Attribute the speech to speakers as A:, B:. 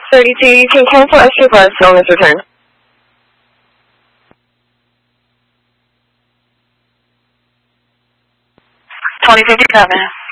A: 32, you can cancel extra class on this return.
B: 2057.